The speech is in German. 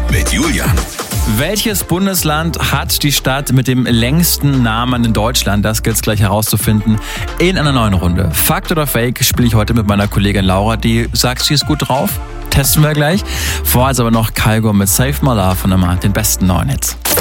mit Julian. Welches Bundesland hat die Stadt mit dem längsten Namen in Deutschland? Das gilt es gleich herauszufinden in einer neuen Runde. Fakt oder Fake spiele ich heute mit meiner Kollegin Laura, die sagt, sie ist gut drauf. Testen wir gleich. Vorher ist aber noch Kygo mit Save My Love von den besten neuen Hits.